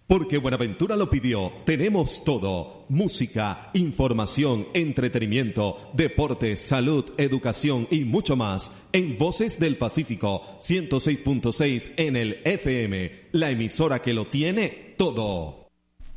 Porque Buenaventura lo pidió, tenemos todo: música, información, entretenimiento, deporte, salud, educación y mucho más. En Voces del Pacífico, 106.6 en el FM, la emisora que lo tiene todo.